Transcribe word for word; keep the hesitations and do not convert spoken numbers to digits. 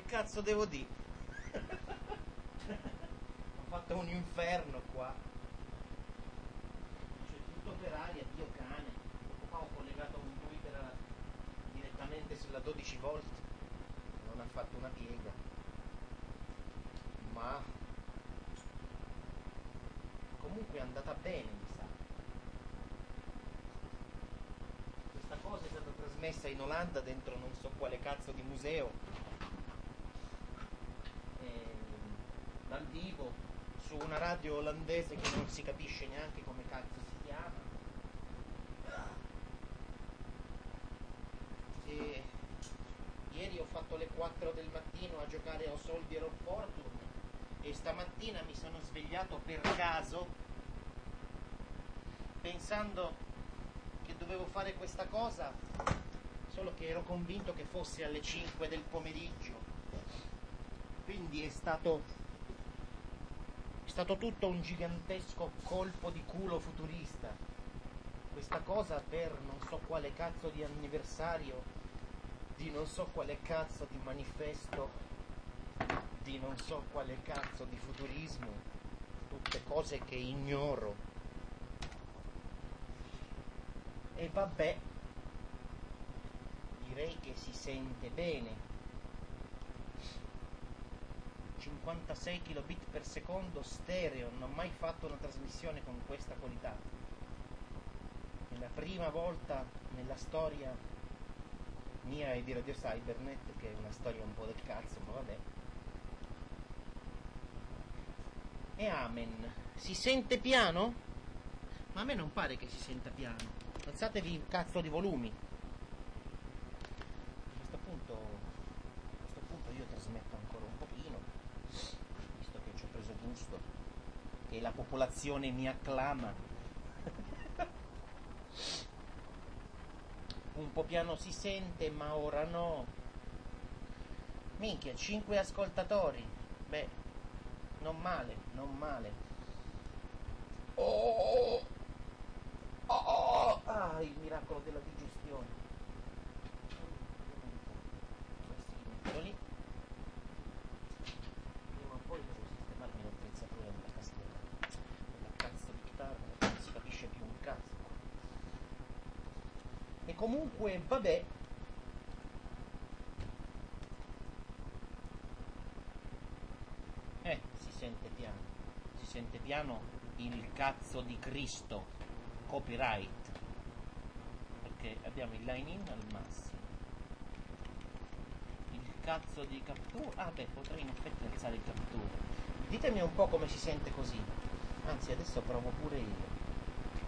che cazzo devo dire? Ho fatto un inferno qua. C'è tutto per aria, Dio cane. Qua ho collegato un Twitter direttamente sulla dodici volt. Non ha fatto una piega. Ma comunque è andata bene, mi sa. Questa cosa è stata trasmessa in Olanda dentro non so quale cazzo di museo, e, dal vivo, su una radio olandese che non si capisce neanche come cazzo si chiama. E ieri ho fatto le quattro del mattino a giocare a Soldier of Fortune e stamattina mi sono svegliato per caso pensando che dovevo fare questa cosa, solo che ero convinto che fosse alle cinque del pomeriggio, quindi è stato è stato tutto un gigantesco colpo di culo futurista. Questa cosa per non so quale cazzo di anniversario di non so quale cazzo di manifesto di non so quale cazzo di futurismo, tutte cose che ignoro. E vabbè, direi che si sente bene. cinquantasei kilobit per secondo stereo, non ho mai fatto una trasmissione con questa qualità. È la prima volta nella storia mia e di Radio Cybernet, che è una storia un po' del cazzo, ma vabbè. E amen. Si sente piano? Ma a me non pare che si senta piano. Alzatevi il cazzo di volumi. A questo punto, a questo punto io trasmetto ancora un pochino, visto che ci ho preso gusto, che la popolazione mi acclama. Un po' piano si sente, ma ora no. Minchia, cinque ascoltatori. Beh, non male, non male. Oh! Oh! Ah, il miracolo della digestione. Questi li metto lì. Prima o poi devo sistemarmi l'attrezzatura della tastiera, della cazzo di chitarra, non si capisce più un cazzo. E comunque, vabbè. Eh, si sente piano. Si sente piano il cazzo di Cristo. Copyright. Perché abbiamo il line-in al massimo. Il cazzo di captura. Ah beh, potrei in effetti alzare il captura. Ditemi un po' come si sente così. Anzi, adesso provo pure io.